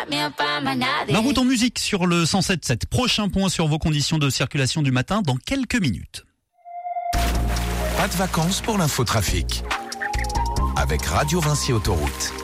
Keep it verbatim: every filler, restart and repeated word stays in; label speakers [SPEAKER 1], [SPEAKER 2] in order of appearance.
[SPEAKER 1] La route en musique sur le cent sept virgule sept. Prochain point sur vos conditions de circulation du matin dans quelques minutes.
[SPEAKER 2] Pas de vacances pour l'infotrafic. Avec Radio Vinci Autoroute.